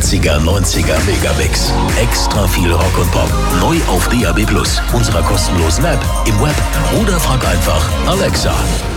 80er, 90er Megabix. Extra viel Rock und Pop. Neu auf DAB+, unserer kostenlosen App, im Web oder frag einfach Alexa.